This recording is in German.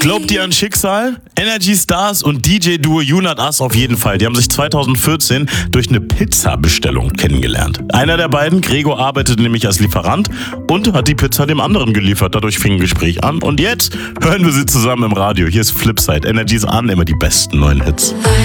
Glaubt ihr an Schicksal? Energy Stars und DJ-Duo You Not Us auf jeden Fall. Die haben sich 2014 durch eine Pizza-Bestellung kennengelernt. Einer der beiden, Gregor, arbeitete nämlich als Lieferant und hat die Pizza dem anderen geliefert. Dadurch fing ein Gespräch an und jetzt hören wir sie zusammen im Radio. Hier ist Flipside. Energy ist an, immer die besten neuen Hits.